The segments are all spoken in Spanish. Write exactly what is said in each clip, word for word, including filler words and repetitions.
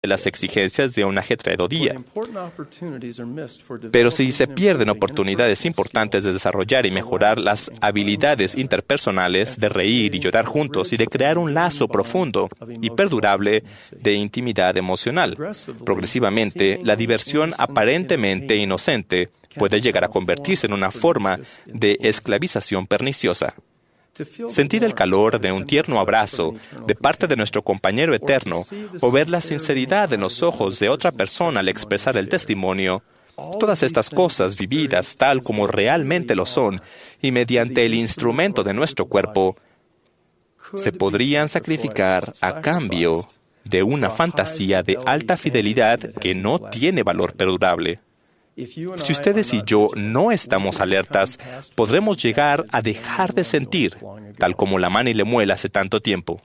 las exigencias de un ajetreado día. Pero si se pierden oportunidades importantes de desarrollar y mejorar las habilidades interpersonales, de reír y llorar juntos y de crear un lazo profundo y perdurable de intimidad emocional, progresivamente, la diversión aparentemente inocente puede llegar a convertirse en una forma de esclavización perniciosa. Sentir el calor de un tierno abrazo de parte de nuestro compañero eterno o ver la sinceridad en los ojos de otra persona al expresar el testimonio, todas estas cosas vividas tal como realmente lo son y mediante el instrumento de nuestro cuerpo, se podrían sacrificar a cambio de una fantasía de alta fidelidad que no tiene valor perdurable. Si ustedes y yo no estamos alertas, podremos llegar a dejar de sentir, tal como Lamán y Lemuel hace tanto tiempo.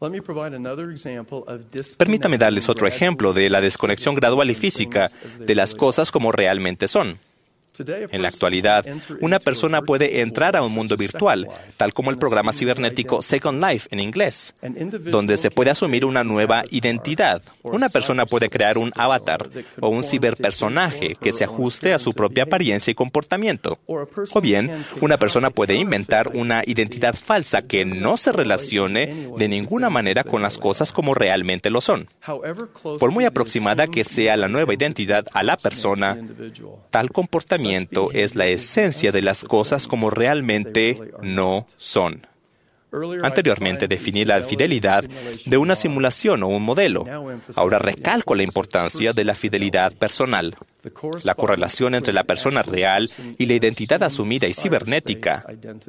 Permítame darles otro ejemplo de la desconexión gradual y física de las cosas como realmente son. En la actualidad, una persona puede entrar a un mundo virtual, tal como el programa cibernético Second Life en inglés, donde se puede asumir una nueva identidad. Una persona puede crear un avatar o un ciberpersonaje que se ajuste a su propia apariencia y comportamiento. O bien, una persona puede inventar una identidad falsa que no se relacione de ninguna manera con las cosas como realmente lo son. Por muy aproximada que sea la nueva identidad a la persona, tal comportamiento es la esencia de las cosas como realmente no son. Anteriormente definí la fidelidad de una simulación o un modelo. Ahora recalco la importancia de la fidelidad personal. La correlación entre la persona real y la identidad asumida y cibernética.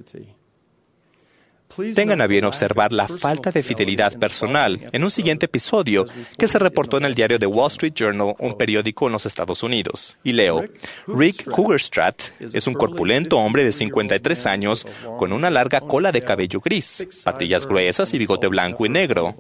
Tengan a bien observar la falta de fidelidad personal en un siguiente episodio que se reportó en el diario The Wall Street Journal, un periódico en los Estados Unidos. Y leo, Rick Hoogerstratt es un corpulento hombre de cincuenta y tres años con una larga cola de cabello gris, patillas gruesas y bigote blanco y negro.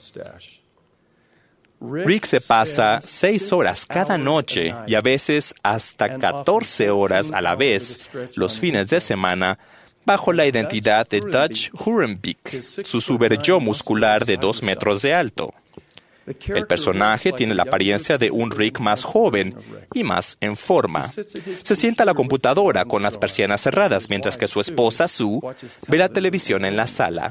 Rick se pasa seis horas cada noche y a veces hasta catorce horas a la vez los fines de semana bajo la identidad de Dutch Hurenbeek, su super-yo muscular de dos metros de alto. El personaje tiene la apariencia de un Rick más joven y más en forma. Se sienta a la computadora con las persianas cerradas mientras que su esposa, Sue, ve la televisión en la sala.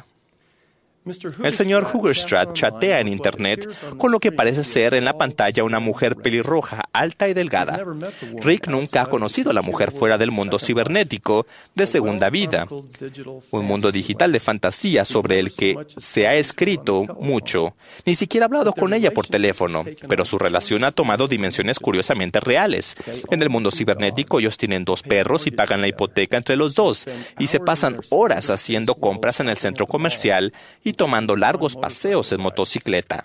El señor Hoogerstratt chatea en Internet con lo que parece ser en la pantalla una mujer pelirroja, alta y delgada. Rick nunca ha conocido a la mujer fuera del mundo cibernético de segunda vida, un mundo digital de fantasía sobre el que se ha escrito mucho. Ni siquiera ha hablado con ella por teléfono, pero su relación ha tomado dimensiones curiosamente reales. En el mundo cibernético ellos tienen dos perros y pagan la hipoteca entre los dos, y se pasan horas haciendo compras en el centro comercial y tomando largos paseos en motocicleta.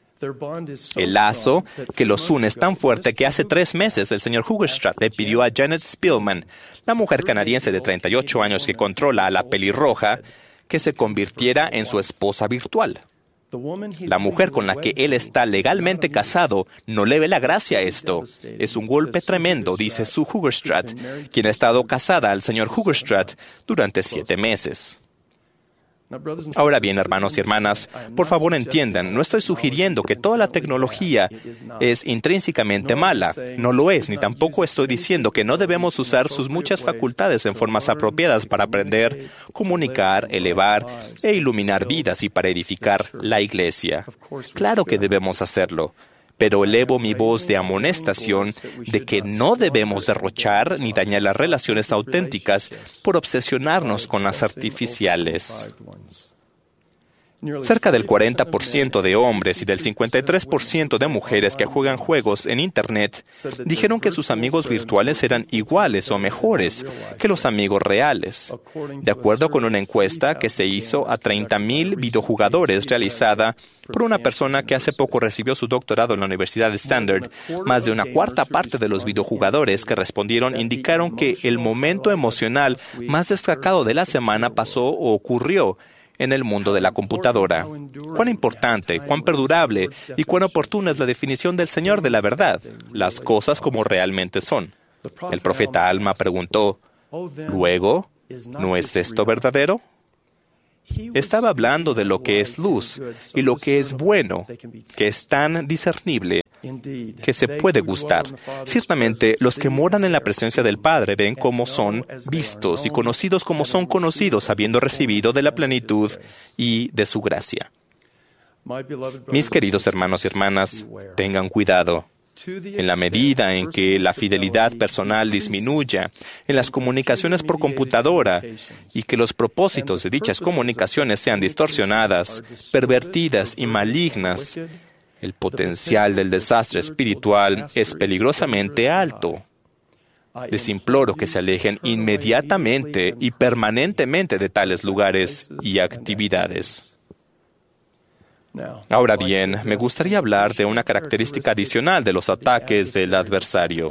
El lazo que los une es tan fuerte que hace tres meses el señor Hoogerstratt le pidió a Janet Spielman, la mujer canadiense de treinta y ocho años que controla a la pelirroja, que se convirtiera en su esposa virtual. La mujer con la que él está legalmente casado no le ve la gracia a esto. Es un golpe tremendo, dice Sue Hoogerstratt, quien ha estado casada al señor Hoogerstratt durante siete meses. Ahora bien, hermanos y hermanas, por favor entiendan, no estoy sugiriendo que toda la tecnología es intrínsecamente mala. No lo es, ni tampoco estoy diciendo que no debemos usar sus muchas facultades en formas apropiadas para aprender, comunicar, elevar e iluminar vidas y para edificar la iglesia. Claro que debemos hacerlo. Pero elevo mi voz de amonestación de que no debemos derrochar ni dañar las relaciones auténticas por obsesionarnos con las artificiales. Cerca del cuarenta por ciento de hombres y del cincuenta y tres por ciento de mujeres que juegan juegos en Internet dijeron que sus amigos virtuales eran iguales o mejores que los amigos reales. De acuerdo con una encuesta que se hizo a treinta mil videojugadores realizada por una persona que hace poco recibió su doctorado en la Universidad de Stanford, más de una cuarta parte de los videojugadores que respondieron indicaron que el momento emocional más destacado de la semana pasó o ocurrió en el mundo de la computadora. Cuán importante, cuán perdurable y cuán oportuna es la definición del Señor de la verdad, las cosas como realmente son. El profeta Alma preguntó, ¿luego, no es esto verdadero? Estaba hablando de lo que es luz y lo que es bueno, que es tan discernible que se puede gustar. Ciertamente, los que moran en la presencia del Padre ven cómo son vistos y conocidos como son conocidos, habiendo recibido de la plenitud y de su gracia. Mis queridos hermanos y hermanas, tengan cuidado. En la medida en que la fidelidad personal disminuya en las comunicaciones por computadora y que los propósitos de dichas comunicaciones sean distorsionadas, pervertidas y malignas, el potencial del desastre espiritual es peligrosamente alto. Les imploro que se alejen inmediatamente y permanentemente de tales lugares y actividades. Ahora bien, me gustaría hablar de una característica adicional de los ataques del adversario.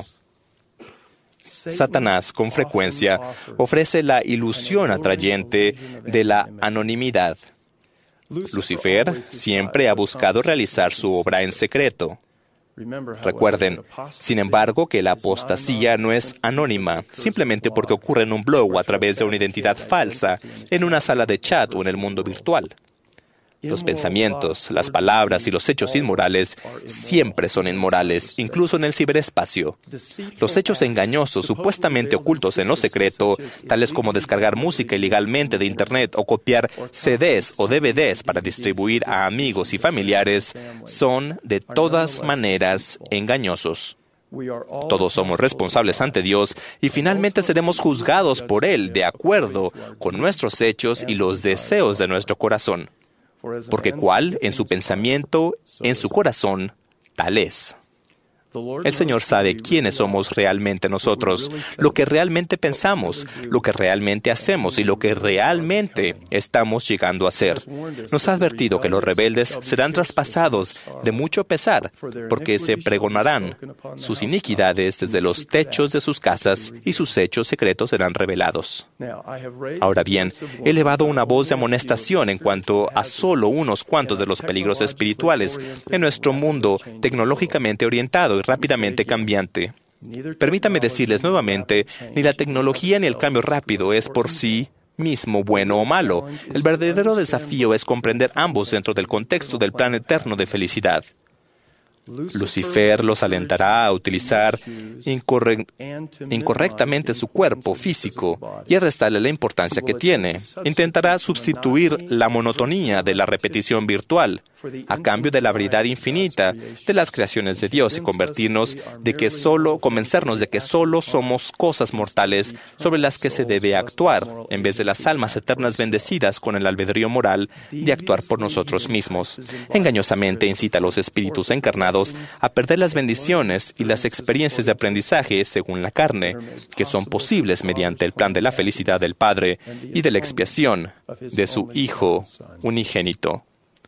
Satanás, con frecuencia, ofrece la ilusión atrayente de la anonimidad. Lucifer siempre ha buscado realizar su obra en secreto. Recuerden, sin embargo, que la apostasía no es anónima, simplemente porque ocurre en un blog o a través de una identidad falsa, en una sala de chat o en el mundo virtual. Los pensamientos, las palabras y los hechos inmorales siempre son inmorales, incluso en el ciberespacio. Los hechos engañosos supuestamente ocultos en lo secreto, tales como descargar música ilegalmente de Internet o copiar C Ds o D V Ds para distribuir a amigos y familiares, son de todas maneras engañosos. Todos somos responsables ante Dios y finalmente seremos juzgados por Él de acuerdo con nuestros hechos y los deseos de nuestro corazón. Porque cuál en su pensamiento, en su corazón, tal es. El Señor sabe quiénes somos realmente nosotros, lo que realmente pensamos, lo que realmente hacemos y lo que realmente estamos llegando a ser. Nos ha advertido que los rebeldes serán traspasados de mucho pesar, porque se pregonarán sus iniquidades desde los techos de sus casas y sus hechos secretos serán revelados. Ahora bien, he elevado una voz de amonestación en cuanto a solo unos cuantos de los peligros espirituales en nuestro mundo tecnológicamente orientado rápidamente cambiante. Permítame decirles nuevamente, ni la tecnología ni el cambio rápido es por sí mismo bueno o malo. El verdadero desafío es comprender ambos dentro del contexto del plan eterno de felicidad. Lucifer los alentará a utilizar incorre- incorrectamente su cuerpo físico y a restarle la importancia que tiene. Intentará sustituir la monotonía de la repetición virtual a cambio de la variedad infinita de las creaciones de Dios y convertirnos de que solo, convencernos de que solo somos cosas mortales sobre las que se debe actuar, en vez de las almas eternas bendecidas con el albedrío moral de actuar por nosotros mismos. Engañosamente incita a los espíritus encarnados a perder las bendiciones y las experiencias de aprendizaje según la carne, que son posibles mediante el plan de la felicidad del Padre y de la expiación de su Hijo unigénito.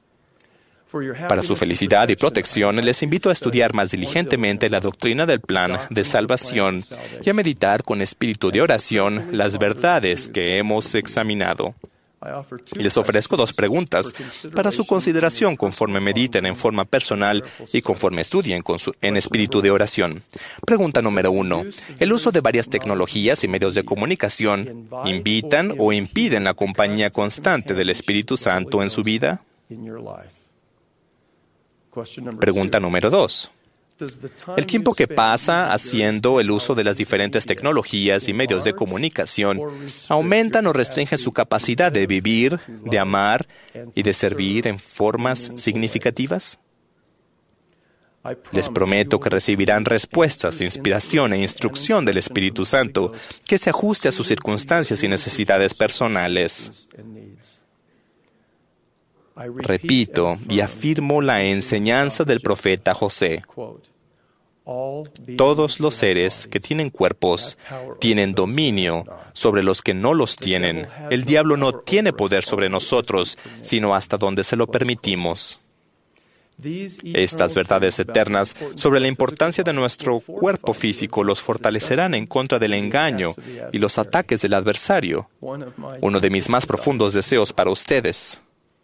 Para su felicidad y protección, les invito a estudiar más diligentemente la doctrina del plan de salvación y a meditar con espíritu de oración las verdades que hemos examinado. Les ofrezco dos preguntas para su consideración conforme mediten en forma personal y conforme estudien con su, en espíritu de oración. Pregunta número uno. ¿El uso de varias tecnologías y medios de comunicación invitan o impiden la compañía constante del Espíritu Santo en su vida? Pregunta número dos. ¿El tiempo que pasa haciendo el uso de las diferentes tecnologías y medios de comunicación aumentan o restringen su capacidad de vivir, de amar y de servir en formas significativas? Les prometo que recibirán respuestas, inspiración e instrucción del Espíritu Santo que se ajuste a sus circunstancias y necesidades personales. Repito y afirmo la enseñanza del profeta José. Todos los seres que tienen cuerpos tienen dominio sobre los que no los tienen. El diablo no tiene poder sobre nosotros, sino hasta donde se lo permitimos. Estas verdades eternas sobre la importancia de nuestro cuerpo físico los fortalecerán en contra del engaño y los ataques del adversario. Uno de mis más profundos deseos para ustedes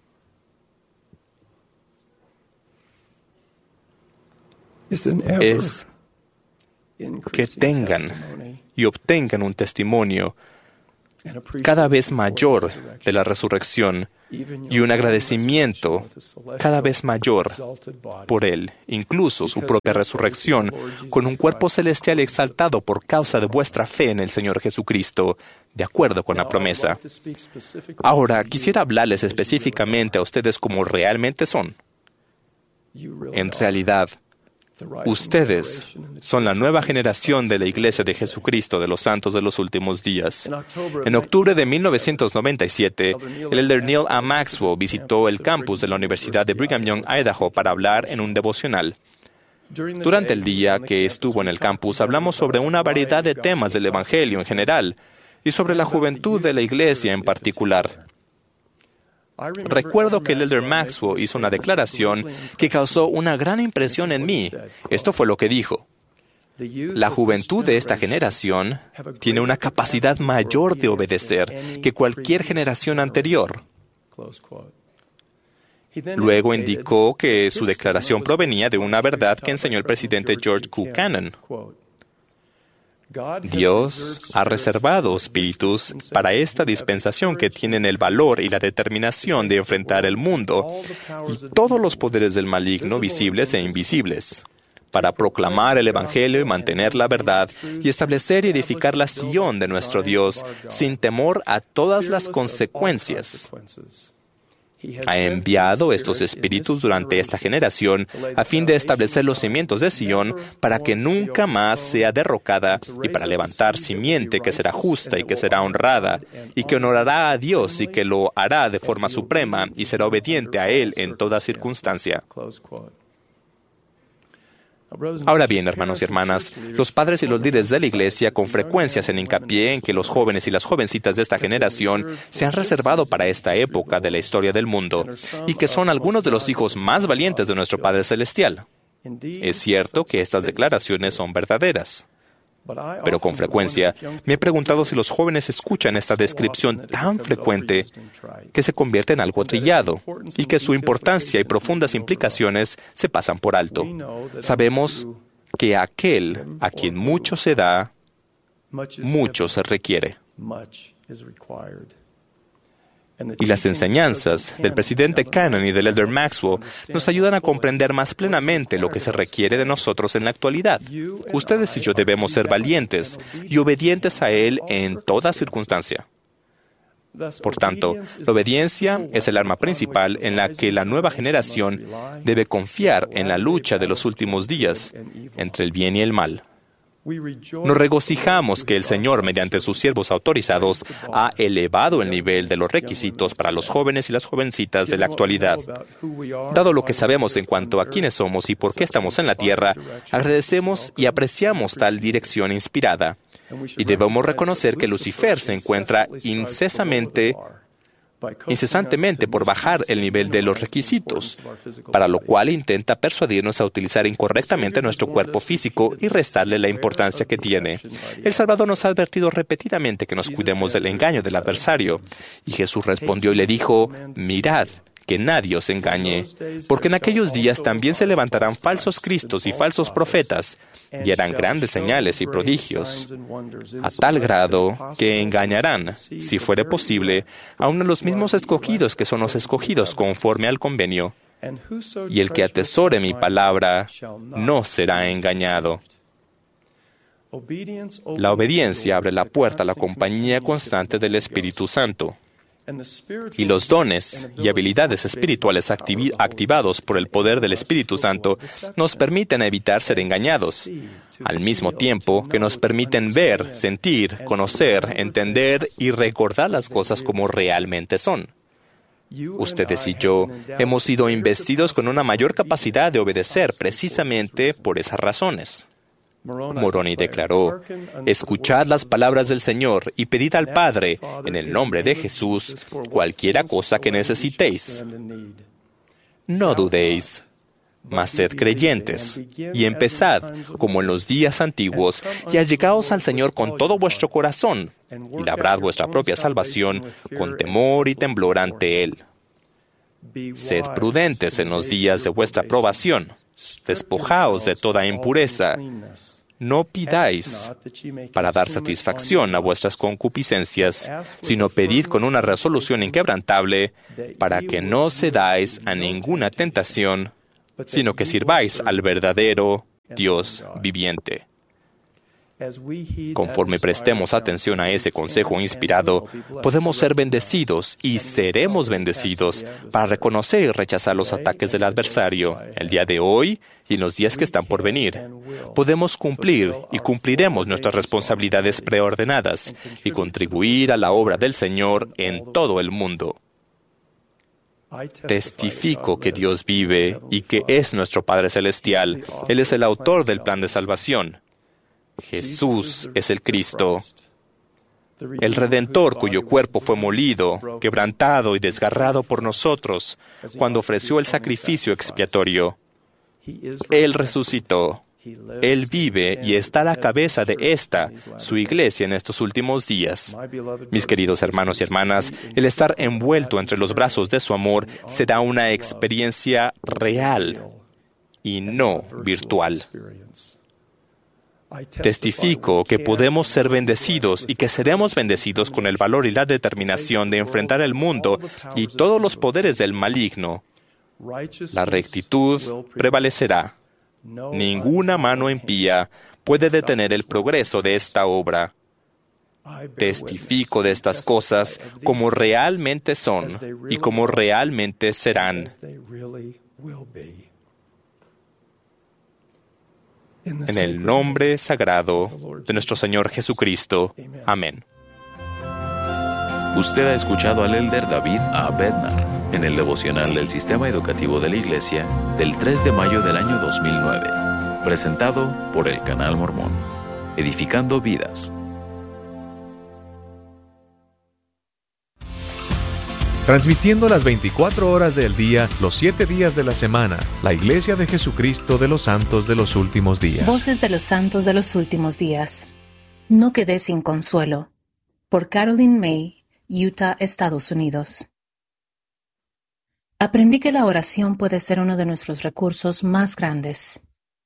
es que tengan y obtengan un testimonio cada vez mayor de la resurrección y un agradecimiento cada vez mayor por Él, incluso su propia resurrección, con un cuerpo celestial exaltado por causa de vuestra fe en el Señor Jesucristo, de acuerdo con la promesa. Ahora, quisiera hablarles específicamente a ustedes como realmente son. En realidad, ustedes son la nueva generación de la Iglesia de Jesucristo de los Santos de los Últimos Días. En octubre de mil novecientos noventa y siete, el elder Neil A. Maxwell visitó el campus de la Universidad de Brigham Young, Idaho, para hablar en un devocional. Durante el día que estuvo en el campus, hablamos sobre una variedad de temas del Evangelio en general y sobre la juventud de la Iglesia en particular. Recuerdo que el elder Maxwell hizo una declaración que causó una gran impresión en mí. Esto fue lo que dijo: la juventud de esta generación tiene una capacidad mayor de obedecer que cualquier generación anterior. Luego indicó que su declaración provenía de una verdad que enseñó el presidente George Buchanan. Dios ha reservado espíritus para esta dispensación que tienen el valor y la determinación de enfrentar el mundo y todos los poderes del maligno, visibles e invisibles, para proclamar el Evangelio y mantener la verdad y establecer y edificar la Sion de nuestro Dios sin temor a todas las consecuencias. Ha enviado estos espíritus durante esta generación a fin de establecer los cimientos de Sion para que nunca más sea derrocada y para levantar simiente que será justa y que será honrada y que honorará a Dios y que lo hará de forma suprema y será obediente a Él en toda circunstancia. Ahora bien, hermanos y hermanas, los padres y los líderes de la Iglesia con frecuencia hacen hincapié en que los jóvenes y las jovencitas de esta generación se han reservado para esta época de la historia del mundo y que son algunos de los hijos más valientes de nuestro Padre Celestial. Es cierto que estas declaraciones son verdaderas, pero con frecuencia me he preguntado si los jóvenes escuchan esta descripción tan frecuente que se convierte en algo trillado y que su importancia y profundas implicaciones se pasan por alto. Sabemos que aquel a quien mucho se da, mucho se requiere. Y las enseñanzas del presidente Cannon y del elder Maxwell nos ayudan a comprender más plenamente lo que se requiere de nosotros en la actualidad. Ustedes y yo debemos ser valientes y obedientes a Él en toda circunstancia. Por tanto, la obediencia es el arma principal en la que la nueva generación debe confiar en la lucha de los últimos días entre el bien y el mal. Nos regocijamos que el Señor, mediante sus siervos autorizados, ha elevado el nivel de los requisitos para los jóvenes y las jovencitas de la actualidad. Dado lo que sabemos en cuanto a quiénes somos y por qué estamos en la tierra, agradecemos y apreciamos tal dirección inspirada. Y debemos reconocer que Lucifer se encuentra incesantemente incesantemente por bajar el nivel de los requisitos, para lo cual intenta persuadirnos a utilizar incorrectamente nuestro cuerpo físico y restarle la importancia que tiene. El Salvador nos ha advertido repetidamente que nos cuidemos del engaño del adversario, y Jesús respondió y le dijo: mirad, que nadie os engañe, porque en aquellos días también se levantarán falsos cristos y falsos profetas, y harán grandes señales y prodigios, a tal grado que engañarán, si fuere posible, aun a los mismos escogidos que son los escogidos conforme al convenio. Y el que atesore mi palabra no será engañado. La obediencia abre la puerta a la compañía constante del Espíritu Santo. Y los dones y habilidades espirituales activi- activados por el poder del Espíritu Santo nos permiten evitar ser engañados, al mismo tiempo que nos permiten ver, sentir, conocer, entender y recordar las cosas como realmente son. Ustedes y yo hemos sido investidos con una mayor capacidad de obedecer precisamente por esas razones. Moroni declaró: escuchad las palabras del Señor y pedid al Padre, en el nombre de Jesús, cualquiera cosa que necesitéis. No dudéis, mas sed creyentes, y empezad, como en los días antiguos, y allegaos al Señor con todo vuestro corazón, y labrad vuestra propia salvación con temor y temblor ante Él. Sed prudentes en los días de vuestra probación. Despojaos de toda impureza, No pidáis para dar satisfacción a vuestras concupiscencias, sino pedid con una resolución inquebrantable para que no cedáis a ninguna tentación, sino que sirváis al verdadero Dios viviente. Conforme prestemos atención a ese consejo inspirado, podemos ser bendecidos y seremos bendecidos para reconocer y rechazar los ataques del adversario el día de hoy y en los días que están por venir. Podemos cumplir y cumpliremos nuestras responsabilidades preordenadas y contribuir a la obra del Señor en todo el mundo. Testifico que Dios vive y que es nuestro Padre Celestial. Él es el autor del plan de salvación. Jesús es el Cristo, el Redentor cuyo cuerpo fue molido, quebrantado y desgarrado por nosotros cuando ofreció el sacrificio expiatorio. Él resucitó, Él vive y está a la cabeza de esta, su iglesia en estos últimos días. Mis queridos hermanos y hermanas, el estar envuelto entre los brazos de su amor será una experiencia real y no virtual. Testifico que podemos ser bendecidos y que seremos bendecidos con el valor y la determinación de enfrentar el mundo y todos los poderes del maligno. La rectitud prevalecerá. Ninguna mano impía puede detener el progreso de esta obra. Testifico de estas cosas como realmente son y como realmente serán. En el nombre sagrado de nuestro Señor Jesucristo. Amén. Usted ha escuchado al elder David A. Bednar en el devocional del Sistema Educativo de la Iglesia del tres de mayo del año dos mil nueve, presentado por el Canal Mormón, edificando vidas. Transmitiendo las veinticuatro horas del día, los siete días de la semana, la Iglesia de Jesucristo de los Santos de los Últimos Días. Voces de los Santos de los Últimos Días. No quedé sin consuelo. Por Caroline May, Utah, Estados Unidos. Aprendí que la oración puede ser uno de nuestros recursos más grandes.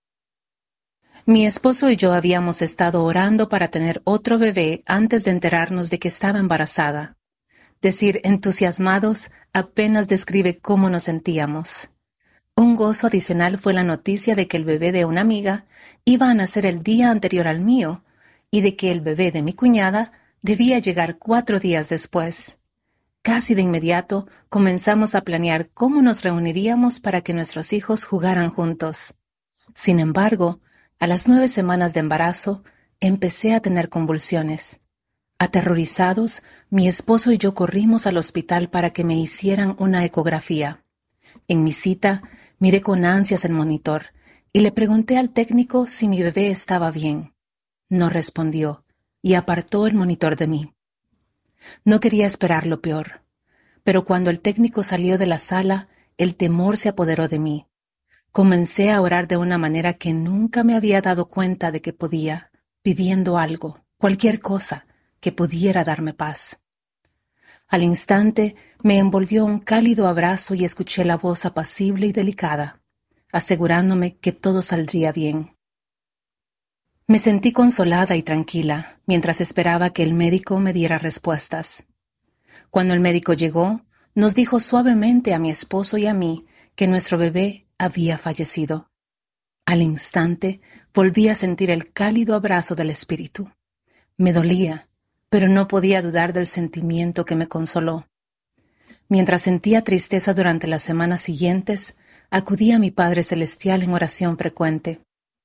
Mi esposo y yo habíamos estado orando para tener otro bebé antes de enterarnos de que estaba embarazada. Decir entusiasmados apenas describe cómo nos sentíamos. Un gozo adicional fue la noticia de que el bebé de una amiga iba a nacer el día anterior al mío y de que el bebé de mi cuñada debía llegar cuatro días después. Casi de inmediato comenzamos a planear cómo nos reuniríamos para que nuestros hijos jugaran juntos. Sin embargo, a las nueve semanas de embarazo, empecé a tener convulsiones. Aterrorizados, mi esposo y yo corrimos al hospital para que me hicieran una ecografía. En mi cita, miré con ansias el monitor y le pregunté al técnico si mi bebé estaba bien. No respondió y apartó el monitor de mí. No quería esperar lo peor, pero cuando el técnico salió de la sala, el temor se apoderó de mí. Comencé a orar de una manera que nunca me había dado cuenta de que podía, pidiendo algo, cualquier cosa, que pudiera darme paz. Al instante me envolvió un cálido abrazo y escuché la voz apacible y delicada, asegurándome que todo saldría bien. Me sentí consolada y tranquila mientras esperaba que el médico me diera respuestas. Cuando el médico llegó, nos dijo suavemente a mi esposo y a mí que nuestro bebé había fallecido. Al instante volví a sentir el cálido abrazo del Espíritu. Me dolía, pero no podía dudar del sentimiento que me consoló. Mientras sentía tristeza durante las semanas siguientes, acudí a mi Padre Celestial en oración frecuente.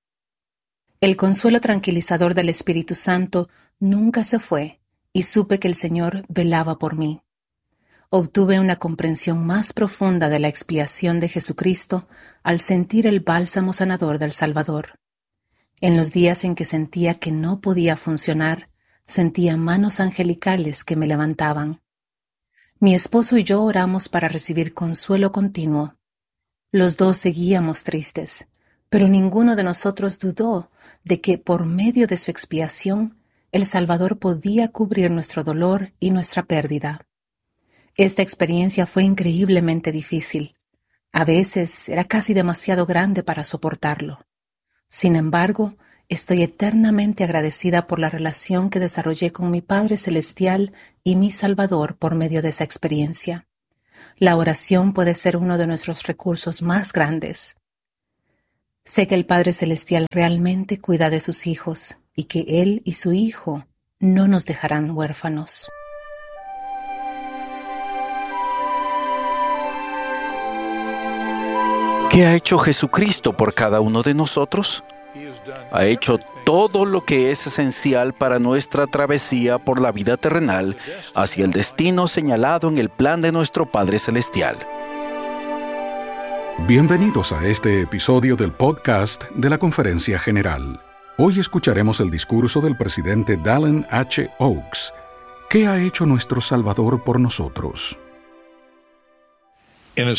El consuelo tranquilizador del Espíritu Santo nunca se fue y supe que el Señor velaba por mí. Obtuve una comprensión más profunda de la expiación de Jesucristo al sentir el bálsamo sanador del Salvador. En los días en que sentía que no podía funcionar, sentía manos angelicales que me levantaban. Mi esposo y yo oramos para recibir consuelo continuo. Los dos seguíamos tristes, pero ninguno de nosotros dudó de que por medio de su expiación, el Salvador podía cubrir nuestro dolor y nuestra pérdida. Esta experiencia fue increíblemente difícil. A veces era casi demasiado grande para soportarlo. Sin embargo, Estoy eternamente agradecida por la relación que desarrollé con mi Padre Celestial y mi Salvador por medio de esa experiencia. La oración puede ser uno de nuestros recursos más grandes. Sé que el Padre Celestial realmente cuida de sus hijos y que Él y su Hijo no nos dejarán huérfanos. ¿Qué ha hecho Jesucristo por cada uno de nosotros? Ha hecho todo lo que es esencial para nuestra travesía por la vida terrenal hacia el destino señalado en el plan de nuestro Padre Celestial. Bienvenidos a este episodio del podcast de la Conferencia General. Hoy escucharemos el discurso del presidente Dallin H. Oaks. ¿Qué ha hecho nuestro Salvador por nosotros? En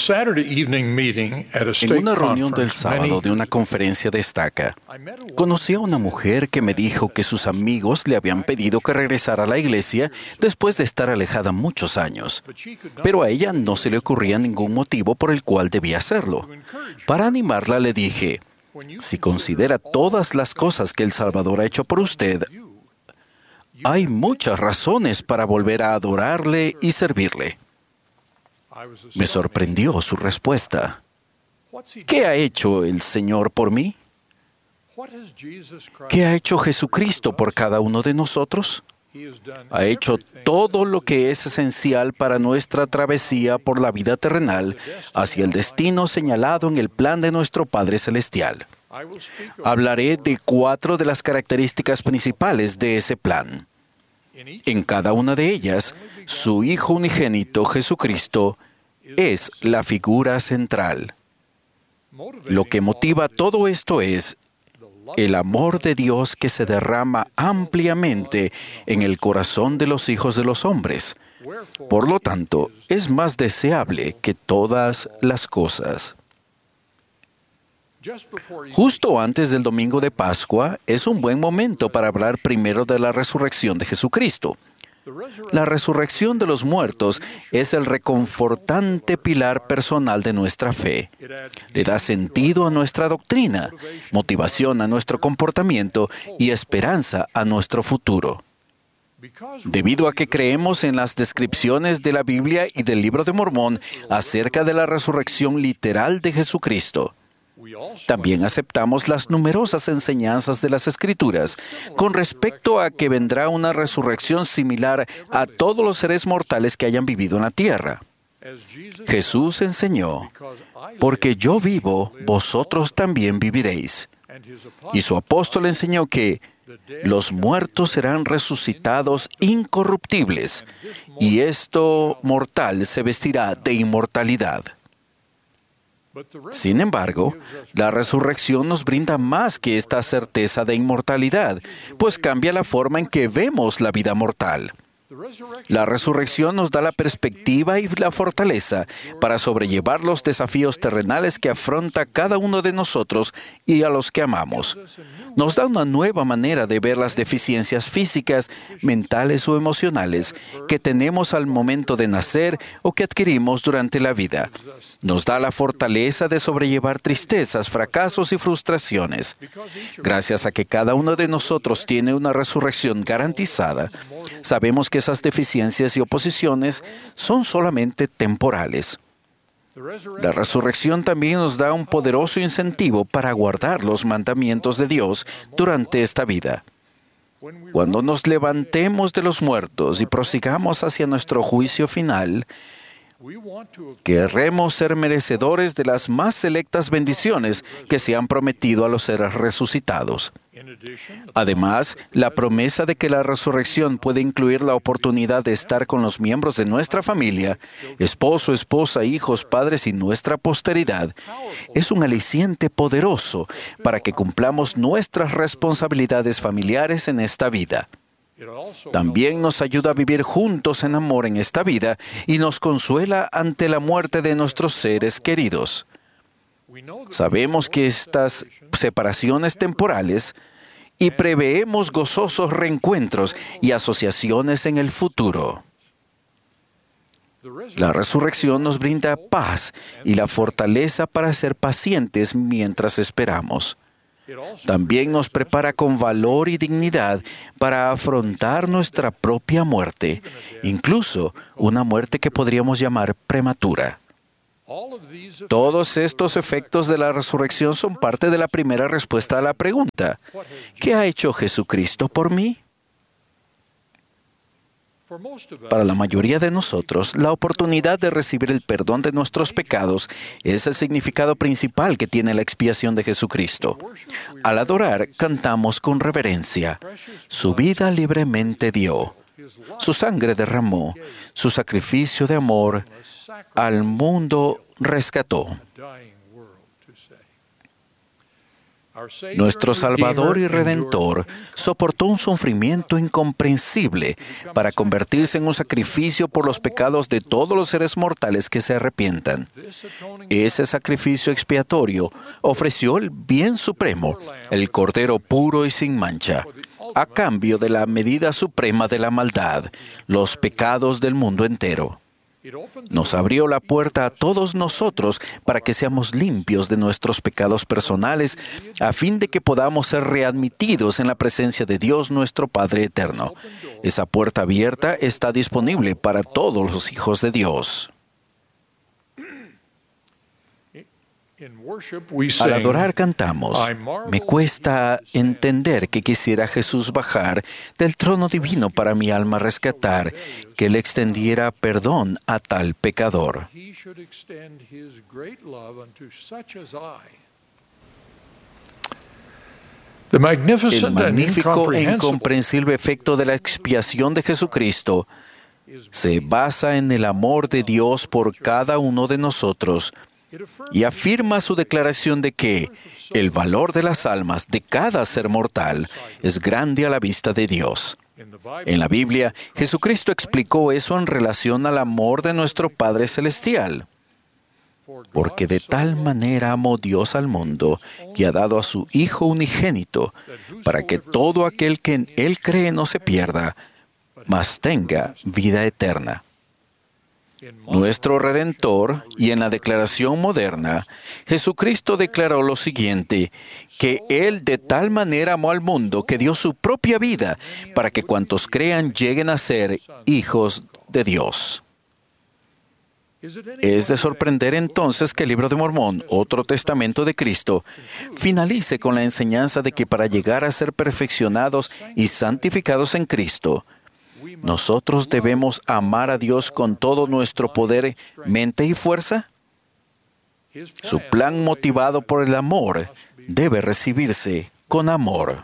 una reunión del sábado de una conferencia de estaca, conocí a una mujer que me dijo que sus amigos le habían pedido que regresara a la iglesia después de estar alejada muchos años, pero a ella no se le ocurría ningún motivo por el cual debía hacerlo. Para animarla le dije, si considera todas las cosas que el Salvador ha hecho por usted, hay muchas razones para volver a adorarle y servirle. Me sorprendió su respuesta. ¿Qué ha hecho el Señor por mí? ¿Qué ha hecho Jesucristo por cada uno de nosotros? Ha hecho todo lo que es esencial para nuestra travesía por la vida terrenal hacia el destino señalado en el plan de nuestro Padre Celestial. Hablaré de cuatro de las características principales de ese plan. En cada una de ellas, su Hijo unigénito Jesucristo es la figura central. Lo que motiva todo esto es el amor de Dios que se derrama ampliamente en el corazón de los hijos de los hombres. Por lo tanto, es más deseable que todas las cosas. Justo antes del domingo de Pascua, es un buen momento para hablar primero de la resurrección de Jesucristo. La resurrección de los muertos es el reconfortante pilar personal de nuestra fe. Le da sentido a nuestra doctrina, motivación a nuestro comportamiento y esperanza a nuestro futuro. Debido a que creemos en las descripciones de la Biblia y del Libro de Mormón acerca de la resurrección literal de Jesucristo, también aceptamos las numerosas enseñanzas de las Escrituras con respecto a que vendrá una resurrección similar a todos los seres mortales que hayan vivido en la tierra. Jesús enseñó, porque yo vivo, vosotros también viviréis. Y su apóstol enseñó que los muertos serán resucitados incorruptibles, y esto mortal se vestirá de inmortalidad. Sin embargo, la resurrección nos brinda más que esta certeza de inmortalidad, pues cambia la forma en que vemos la vida mortal. La resurrección nos da la perspectiva y la fortaleza para sobrellevar los desafíos terrenales que afronta cada uno de nosotros y a los que amamos. Nos da una nueva manera de ver las deficiencias físicas, mentales o emocionales que tenemos al momento de nacer o que adquirimos durante la vida. Nos da la fortaleza de sobrellevar tristezas, fracasos y frustraciones. Gracias a que cada uno de nosotros tiene una resurrección garantizada, sabemos que esas deficiencias y oposiciones son solamente temporales. La resurrección también nos da un poderoso incentivo para guardar los mandamientos de Dios durante esta vida. Cuando nos levantemos de los muertos y prosigamos hacia nuestro juicio final, querremos ser merecedores de las más selectas bendiciones que se han prometido a los seres resucitados. Además, la promesa de que la resurrección puede incluir la oportunidad de estar con los miembros de nuestra familia, esposo, esposa, hijos, padres y nuestra posteridad, es un aliciente poderoso para que cumplamos nuestras responsabilidades familiares en esta vida. También nos ayuda a vivir juntos en amor en esta vida y nos consuela ante la muerte de nuestros seres queridos. Sabemos que estas separaciones temporales y preveemos gozosos reencuentros y asociaciones en el futuro. La resurrección nos brinda paz y la fortaleza para ser pacientes mientras esperamos. También nos prepara con valor y dignidad para afrontar nuestra propia muerte, incluso una muerte que podríamos llamar prematura. Todos estos efectos de la resurrección son parte de la primera respuesta a la pregunta: ¿qué ha hecho Jesucristo por mí? Para la mayoría de nosotros, la oportunidad de recibir el perdón de nuestros pecados es el significado principal que tiene la expiación de Jesucristo. Al adorar, cantamos con reverencia: su vida libremente dio, su sangre derramó, su sacrificio de amor al mundo rescató. Nuestro Salvador y Redentor soportó un sufrimiento incomprensible para convertirse en un sacrificio por los pecados de todos los seres mortales que se arrepientan. Ese sacrificio expiatorio ofreció el bien supremo, el Cordero puro y sin mancha, a cambio de la medida suprema de la maldad, los pecados del mundo entero. Nos abrió la puerta a todos nosotros para que seamos limpios de nuestros pecados personales, a fin de que podamos ser readmitidos en la presencia de Dios nuestro Padre eterno. Esa puerta abierta está disponible para todos los hijos de Dios. Al adorar cantamos: me cuesta entender que quisiera Jesús bajar del trono divino para mi alma rescatar, que Él extendiera perdón a tal pecador. El magnífico e incomprensible efecto de la expiación de Jesucristo se basa en el amor de Dios por cada uno de nosotros, y afirma su declaración de que el valor de las almas de cada ser mortal es grande a la vista de Dios. En la Biblia, Jesucristo explicó eso en relación al amor de nuestro Padre Celestial. Porque de tal manera amó Dios al mundo, que ha dado a su Hijo unigénito, para que todo aquel que en Él cree no se pierda, mas tenga vida eterna. Nuestro Redentor, y en la declaración moderna, Jesucristo declaró lo siguiente: que Él de tal manera amó al mundo que dio su propia vida para que cuantos crean lleguen a ser hijos de Dios. Es de sorprender entonces que el Libro de Mormón, otro testamento de Cristo, finalice con la enseñanza de que para llegar a ser perfeccionados y santificados en Cristo, ¿nosotros debemos amar a Dios con todo nuestro poder, mente y fuerza? Su plan motivado por el amor debe recibirse con amor.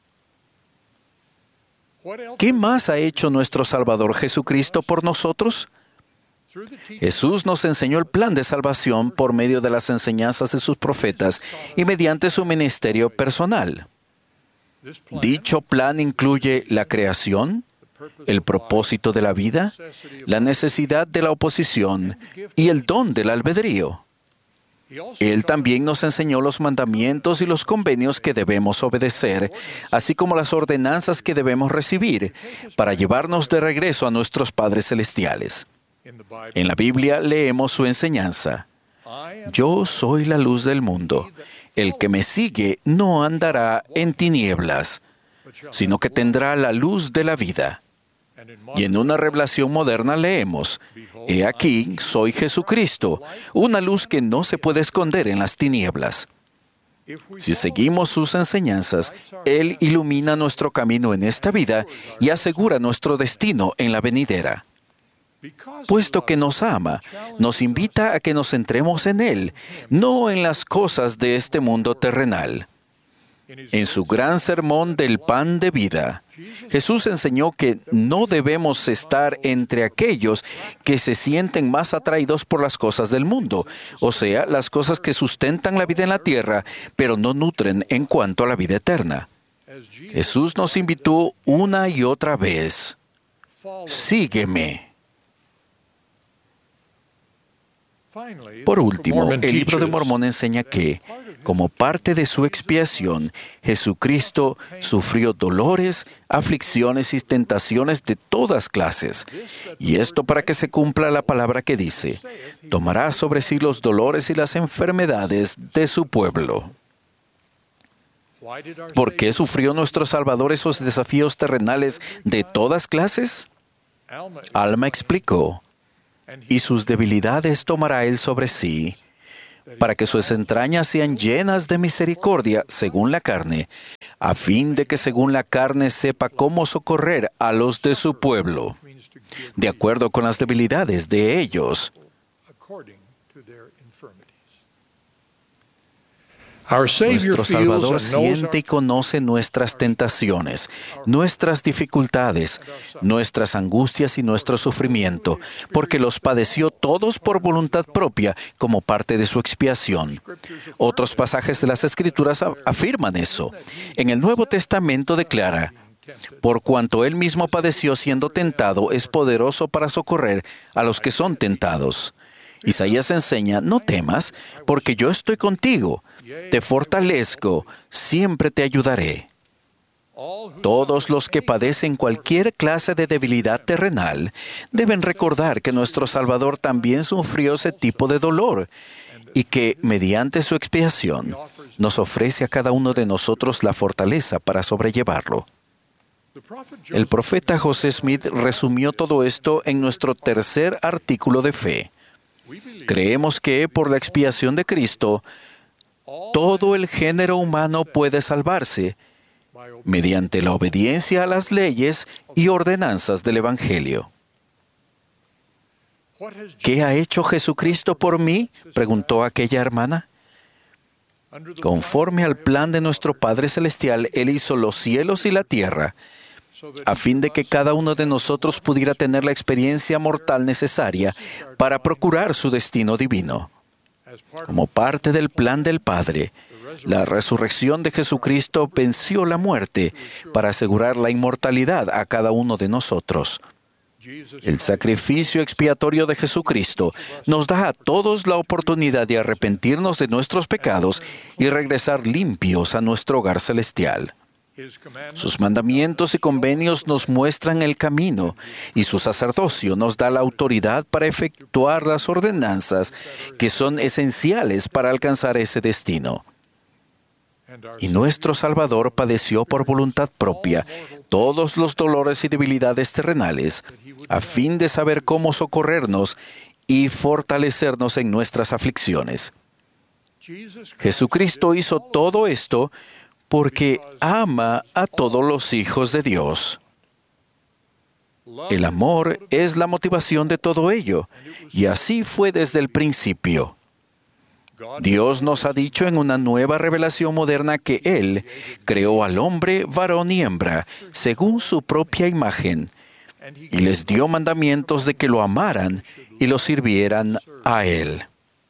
¿Qué más ha hecho nuestro Salvador Jesucristo por nosotros? Jesús nos enseñó el plan de salvación por medio de las enseñanzas de sus profetas y mediante su ministerio personal. Dicho plan incluye la creación, el propósito de la vida, la necesidad de la oposición y el don del albedrío. Él también nos enseñó los mandamientos y los convenios que debemos obedecer, así como las ordenanzas que debemos recibir para llevarnos de regreso a nuestros padres celestiales. En la Biblia leemos su enseñanza: yo soy la luz del mundo. El que me sigue no andará en tinieblas, sino que tendrá la luz de la vida. Y en una revelación moderna leemos: he aquí, soy Jesucristo, una luz que no se puede esconder en las tinieblas. Si seguimos sus enseñanzas, Él ilumina nuestro camino en esta vida y asegura nuestro destino en la venidera. Puesto que nos ama, nos invita a que nos centremos en Él, no en las cosas de este mundo terrenal. En su gran sermón del pan de vida, Jesús enseñó que no debemos estar entre aquellos que se sienten más atraídos por las cosas del mundo, o sea, las cosas que sustentan la vida en la tierra, pero no nutren en cuanto a la vida eterna. Jesús nos invitó una y otra vez: sígueme. Por último, el Libro de Mormón enseña que, como parte de su expiación, Jesucristo sufrió dolores, aflicciones y tentaciones de todas clases. Y esto para que se cumpla la palabra que dice: tomará sobre sí los dolores y las enfermedades de su pueblo. ¿Por qué sufrió nuestro Salvador esos desafíos terrenales de todas clases? Alma explicó, y sus debilidades tomará Él sobre sí, para que sus entrañas sean llenas de misericordia según la carne, a fin de que según la carne sepa cómo socorrer a los de su pueblo, de acuerdo con las debilidades de ellos. Nuestro Salvador siente y conoce nuestras tentaciones, nuestras dificultades, nuestras angustias y nuestro sufrimiento, porque los padeció todos por voluntad propia como parte de su expiación. Otros pasajes de las Escrituras afirman eso. En el Nuevo Testamento declara, por cuanto Él mismo padeció siendo tentado, es poderoso para socorrer a los que son tentados. Isaías enseña, no temas, porque yo estoy contigo. Te fortalezco, siempre te ayudaré. Todos los que padecen cualquier clase de debilidad terrenal deben recordar que nuestro Salvador también sufrió ese tipo de dolor y que, mediante su expiación, nos ofrece a cada uno de nosotros la fortaleza para sobrellevarlo. El profeta José Smith resumió todo esto en nuestro tercer artículo de fe. Creemos que, por la expiación de Cristo, todo el género humano puede salvarse mediante la obediencia a las leyes y ordenanzas del Evangelio. ¿Qué ha hecho Jesucristo por mí?, preguntó aquella hermana. Conforme al plan de nuestro Padre Celestial, Él hizo los cielos y la tierra, a fin de que cada uno de nosotros pudiera tener la experiencia mortal necesaria para procurar su destino divino. Como parte del plan del Padre, la resurrección de Jesucristo venció la muerte para asegurar la inmortalidad a cada uno de nosotros. El sacrificio expiatorio de Jesucristo nos da a todos la oportunidad de arrepentirnos de nuestros pecados y regresar limpios a nuestro hogar celestial. Sus mandamientos y convenios nos muestran el camino, y su sacerdocio nos da la autoridad para efectuar las ordenanzas que son esenciales para alcanzar ese destino. Y nuestro Salvador padeció por voluntad propia todos los dolores y debilidades terrenales, a fin de saber cómo socorrernos y fortalecernos en nuestras aflicciones. Jesucristo hizo todo esto porque ama a todos los hijos de Dios. El amor es la motivación de todo ello, y así fue desde el principio. Dios nos ha dicho en una nueva revelación moderna que Él creó al hombre varón y hembra, según su propia imagen, y les dio mandamientos de que lo amaran y lo sirvieran a Él.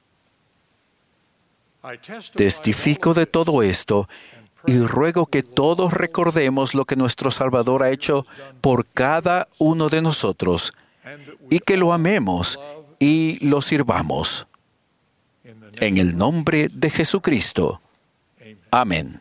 Testifico de todo esto y ruego que todos recordemos lo que nuestro Salvador ha hecho por cada uno de nosotros y que lo amemos y lo sirvamos. En el nombre de Jesucristo. Amén.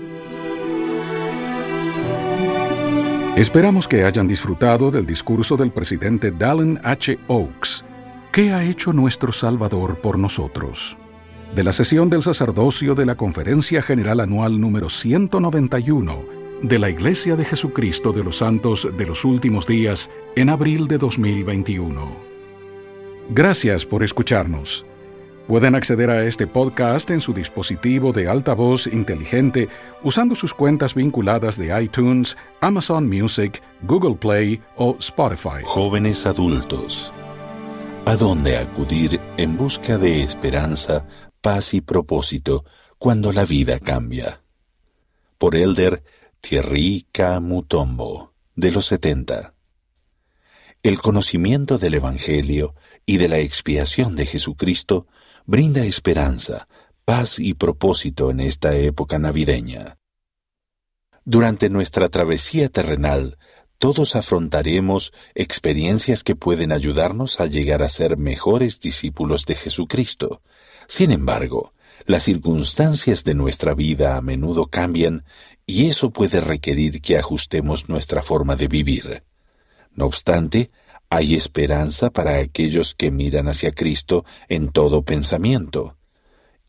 Esperamos que hayan disfrutado del discurso del presidente Dallin H. Oaks. ¿Qué ha hecho nuestro Salvador por nosotros? De la sesión del sacerdocio de la Conferencia General Anual número ciento noventa y uno de la Iglesia de Jesucristo de los Santos de los Últimos Días en abril de dos mil veintiuno. Gracias por escucharnos. Pueden acceder a este podcast en su dispositivo de altavoz inteligente usando sus cuentas vinculadas de iTunes, Amazon Music, Google Play o Spotify. Jóvenes adultos, ¿a dónde acudir en busca de esperanza, paz y propósito cuando la vida cambia? Por Elder Thierry K. Mutombo, de los setenta. El conocimiento del Evangelio y de la expiación de Jesucristo brinda esperanza, paz y propósito en esta época navideña. Durante nuestra travesía terrenal, todos afrontaremos experiencias que pueden ayudarnos a llegar a ser mejores discípulos de Jesucristo. Sin embargo, las circunstancias de nuestra vida a menudo cambian y eso puede requerir que ajustemos nuestra forma de vivir. No obstante, hay esperanza para aquellos que miran hacia Cristo en todo pensamiento.